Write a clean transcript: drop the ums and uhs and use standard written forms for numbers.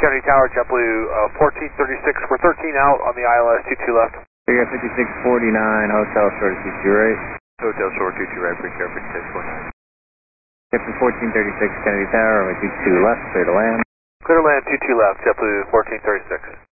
Kennedy Tower, JetBlue 1436. We're 13 out on the ILS 22 left. Figure 5649, hotel short of 22 right. Hotel short 22 right, pre-care 5649. Captain 1436, Kennedy Tower, runway 22 left, clear to land. Clear to land 22 left, JetBlue 1436.